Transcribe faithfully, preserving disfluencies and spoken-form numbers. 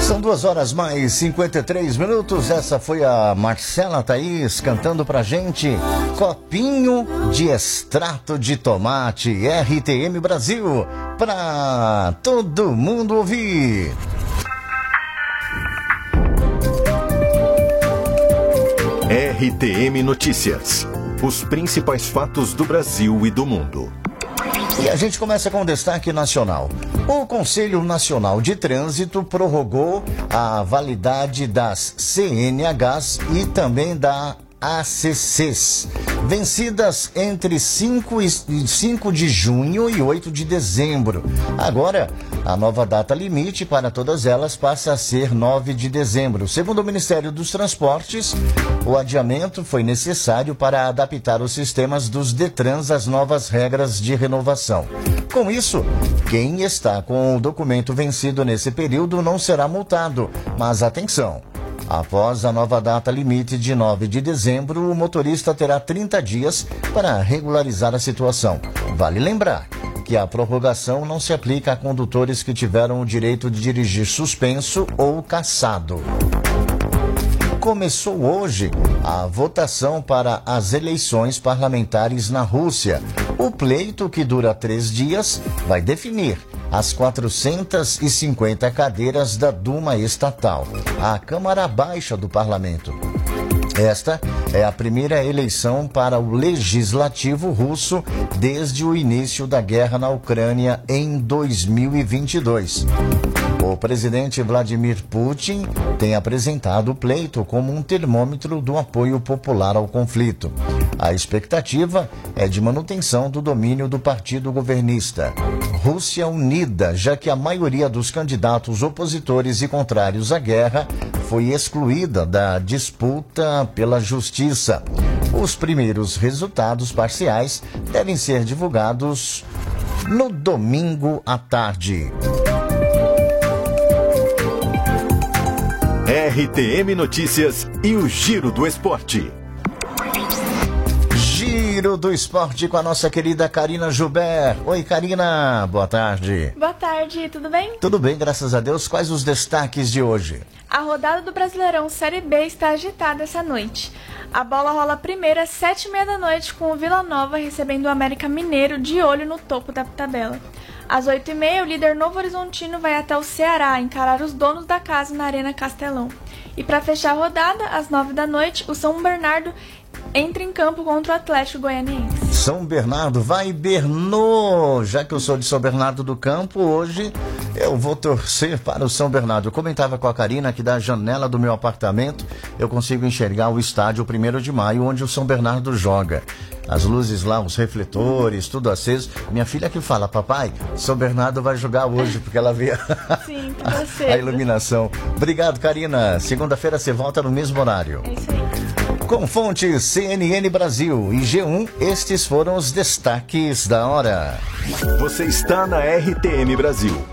São duas horas mais cinquenta e três minutos. Essa foi a Marcela Thaís cantando pra gente Copinho de Extrato de Tomate, R T M Brasil, pra todo mundo ouvir. R T M Notícias. Os principais fatos do Brasil e do mundo. E a gente começa com o destaque nacional. O Conselho Nacional de Trânsito prorrogou a validade das C N Hs e também da A C Cs, vencidas entre cinco de junho e oito de dezembro. Agora, a nova data limite para todas elas passa a ser nove de dezembro. Segundo o Ministério dos Transportes, o adiamento foi necessário para adaptar os sistemas dos Detrans às novas regras de renovação. Com isso, quem está com o documento vencido nesse período não será multado, mas atenção! Após a nova data limite de nove de dezembro, o motorista terá trinta dias para regularizar a situação. Vale lembrar que a prorrogação não se aplica a condutores que tiveram o direito de dirigir suspenso ou cassado. Começou hoje a votação para as eleições parlamentares na Rússia. O pleito, que dura três dias, vai definir as quatrocentas e cinquenta cadeiras da Duma estatal, a Câmara Baixa do Parlamento. Esta é a primeira eleição para o legislativo russo desde o início da guerra na Ucrânia em dois mil e vinte e dois. O presidente Vladimir Putin tem apresentado o pleito como um termômetro do apoio popular ao conflito. A expectativa é de manutenção do domínio do partido governista. Rússia unida, já que a maioria dos candidatos opositores e contrários à guerra foi excluída da disputa pela justiça. Os primeiros resultados parciais devem ser divulgados no domingo à tarde. R T M Notícias e o Giro do Esporte. Giro do Esporte com a nossa querida Karina Joubert. Oi, Karina, boa tarde. Boa tarde, tudo bem? Tudo bem, graças a Deus. Quais os destaques de hoje? A rodada do Brasileirão Série B está agitada essa noite. A bola rola primeiro às sete e meia da noite, com o Vila Nova recebendo o América Mineiro de olho no topo da tabela. Às oito e meia, o líder Novo Horizontino vai até o Ceará encarar os donos da casa na Arena Castelão. E para fechar a rodada, às nove da noite, o São Bernardo entra em campo contra o Atlético Goianiense. São Bernardo, vai Bernô! Já que eu sou de São Bernardo do Campo, hoje eu vou torcer para o São Bernardo. Eu comentava com a Karina que da janela do meu apartamento eu consigo enxergar o estádio primeiro de maio, onde o São Bernardo joga. As luzes lá, os refletores, tudo aceso. Minha filha que fala, papai, São Bernardo vai jogar hoje, porque ela vê Sim, tudo cedo. a iluminação. Obrigado, Karina. Segunda-feira você volta no mesmo horário. É isso aí. Com fontes C N N Brasil e G um, estes foram os destaques da hora. Você está na R T M Brasil.